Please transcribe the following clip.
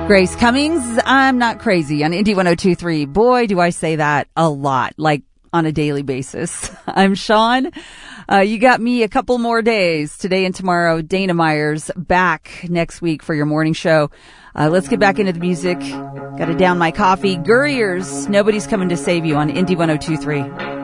Grace Cummings, I'm not crazy on Indie 102.3. Boy, do I say that a lot, like on a daily basis. I'm Sean. You got me a couple more days, today and tomorrow. Dana Myers back next week for your morning show. Let's get back into the music. Got to down my coffee. Gurriers, Nobody's Coming to Save You on Indie 102.3.